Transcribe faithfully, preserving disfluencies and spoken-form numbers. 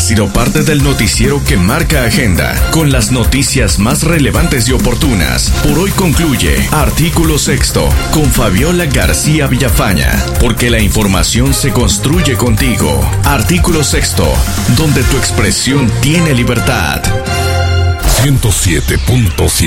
sido parte del noticiero que marca agenda, con las noticias más relevantes y oportunas. Por hoy concluye Artículo Sexto, con Fabiola García Villafaña, porque la información se construye contigo. Artículo Sexto, donde tu expresión tiene libertad. ciento siete punto siete